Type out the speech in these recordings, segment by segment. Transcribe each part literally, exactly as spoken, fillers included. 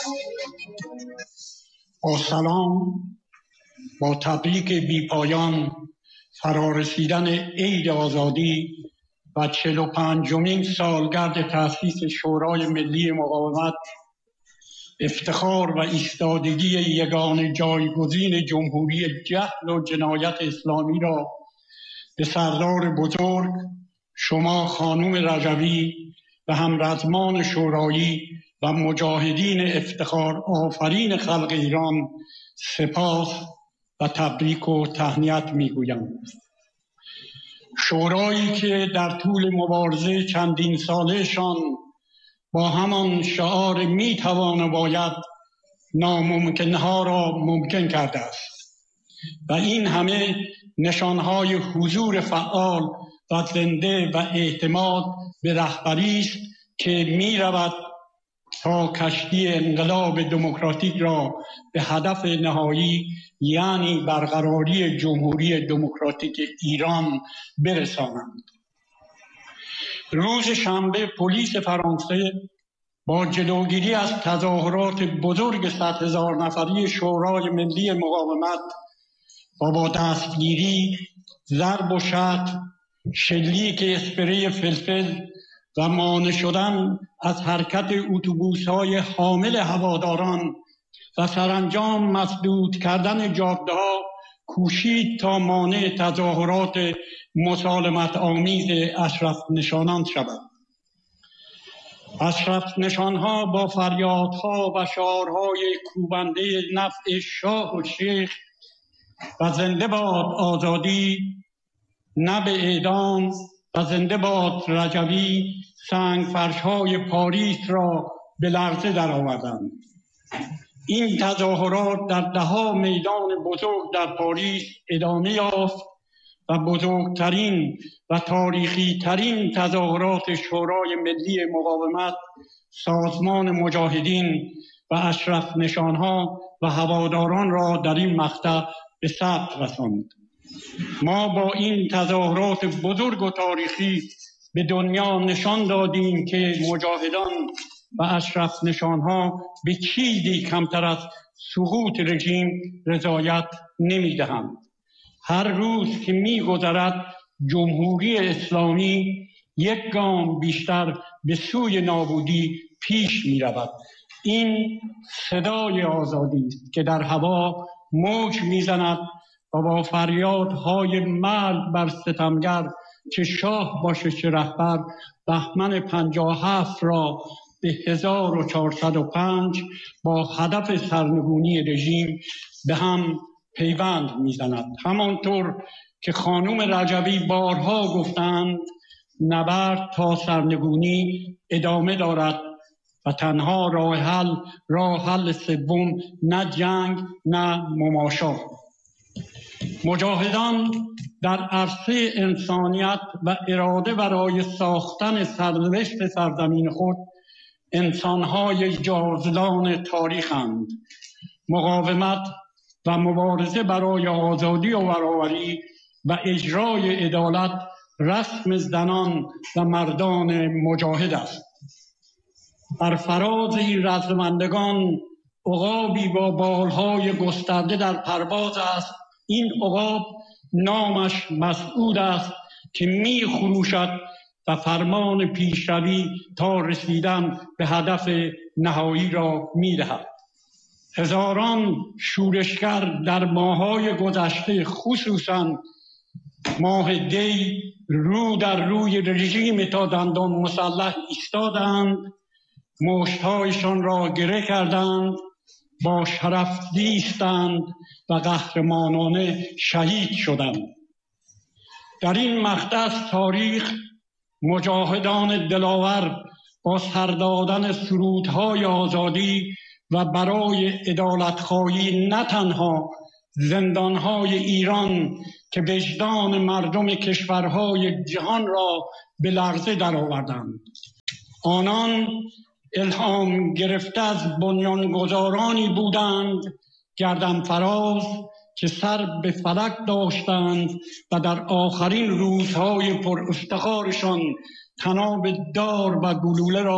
با سلام، با تبریک بی پایان فرارسیدن عید آزادی و چهل و پنجمین سالگرد تأسیس شورای ملی مقاومت، افتخار و ایستادگی یگانه جایگزین جمهوری جهل و جنایت اسلامی را به سردار بزرگ، شما خانم رجوی و همرزمان شورایی و مجاهدین افتخار آفرین خلق ایران سپاس و تبریک و تهنیت میگویم. شورایی که در طول مبارزه چندین سالهشان با همان شعار میتوان و باید ناممکنها را ممکن کرده است و این همه نشانهای حضور فعال و زنده و اعتماد به رهبری است که می رود تا کشتی انقلاب دموکراتیک را به هدف نهایی، یعنی برقراری جمهوری دموکراتیک ایران برسانند. روز شنبه پلیس فرانسه با جلوگیری از تظاهرات بزرگ صد هزار نفری شورای ملی مقاومت و با دستگیری، ضرب و شتم، شلیک اسپری فلفل و مانع شدن از حرکت اتوبوس‌های حامل هواداران و سرانجام مسدود کردن جاده‌ها کوشید تا مانع تظاهرات مسالمت آمیز اشرف نشانان شود. اشرف نشانها با فریادها و شعارهای کوبنده نفع شاه و شیخ و زنده باد آزادی، نه به اعدام و زنده باد رجوی، سنگ فرش‌های پاریس را به لرزه درآوردند. این تظاهرات در ده‌ها میدان بزرگ در پاریس ادامه یافت و بزرگترین و تاریخی ترین تظاهرات شورای ملی مقاومت، سازمان مجاهدین و اشرف نشانها و هواداران را در این مقطع به ثبت رساند. ما با این تظاهرات بزرگ و تاریخی به دنیا نشان دادیم که مجاهدان و اشرف نشانها به چیزی کمتر از سقوط رژیم رضایت نمی‌دهند. هر روز که می‌گذرد جمهوری اسلامی یک گام بیشتر به سوی نابودی پیش می‌رود. این صدای آزادی است که در هوا موج می‌زند و با فریادهای مرگ بر ستمگر، چه شاه باشه چه رهبر، بهمن پنجاه و هفت را به هزار و چهارصد و پنج با هدف سرنگونی رژیم به هم پیوند میزند. همانطور که خانم رجوی بارها گفتند، نبرد تا سرنگونی ادامه دارد و تنها راه حل راه حل سوم نه جنگ نه مماشات. مجاهدان در عرصه انسانیت و اراده برای ساختن سرنوشت سرزمین خود انسانهای جاودان تاریخند. مقاومت و مبارزه برای آزادی و برابری و اجرای عدالت رسم زنان و مردان مجاهد است. بر فراز این رزمندگان عقابی با بالهای گسترده در پرواز است. این عقاب نامش مسعود است که می خروشد و فرمان پیشروی تا رسیدن به هدف نهایی را می دهد. هزاران شورشگر در ماه‌های گذشته، خصوصاً ماه دی، رو در روی رژیم تا دندان مسلح ایستادند، مشت‌هایشان را گره کردند، با شرف زیستند و قهرمانانه شهید شدند. در این مقطع از تاریخ مجاهدان دلاور با سر دادن سرودهای آزادی و برای عدالت‌خواهی نه تنها زندانهای ایران که وجدان مردم کشورهای جهان را به لرزه درآوردند. آنان الهام گرفته از بنیانگذارانی بودند گردن فراز که سر به فلک داشتند و در آخرین روزهای پر افتخارشان تناب دار و گلوله را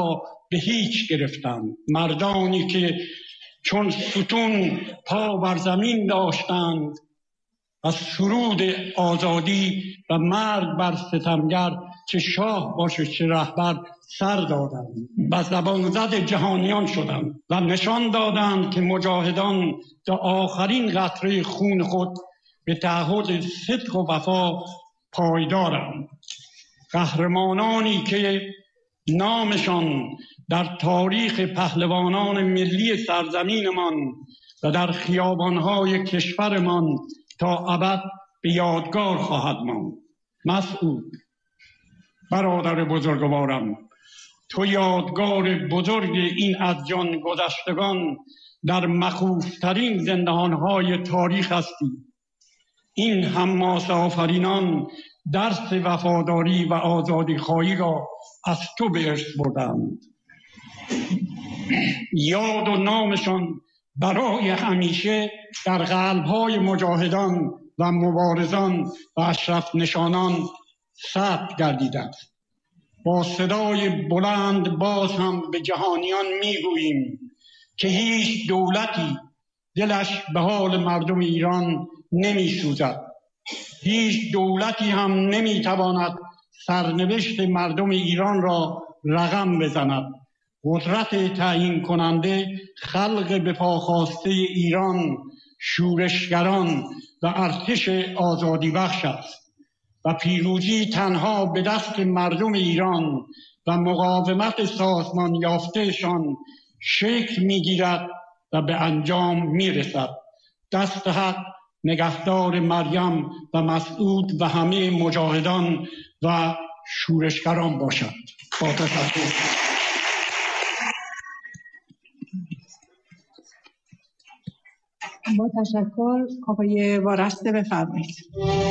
به هیچ گرفتند. مردانی که چون ستون پا بر زمین داشتند، از سرود آزادی و مرگ بر ستمگر، چه شاه باشه چه رهبر، سر دادند و زبان زد جهانیان شدند و نشان دادند که مجاهدان تا آخرین قطره خون خود به تعهد صدق و وفا پایدارند. قهرمانانی که نامشان در تاریخ پهلوانان ملی سرزمینمان و در خیابانهای کشورمان تا ابد به یادگار خواهد ماند. مسعود برادر بزرگوارم، تو یادگار بزرگ این از جان گذشتگان در مخوفترین زندانهای تاریخ هستی. این حماس آفرینان درس وفاداری و آزادی خواهی را از تو به ارث بردند. یاد و نامشان برای همیشه در قلب‌های مجاهدان و مبارزان و اشرف نشانان ثبت گردیده است. با صدای بلند باز هم به جهانیان میگوییم که هیچ دولتی دلش به حال مردم ایران نمی‌سوزد. هیچ دولتی هم نمی‌تواند سرنوشت مردم ایران را رقم بزند. قدرت تعیین کننده خلق به پا خواسته ایران، شورشگران و ارتش آزادی بخش است و پیروزی تنها به دست مردم ایران و مقاومت سازمان یافتهشان شکل می‌گیرد و به انجام می‌رسد. دست حق نگهدار مریم و مسعود و همه مجاهدان و شورشگران باشد. با تشکر. با تشکر. آقای وارسته بفرمایید.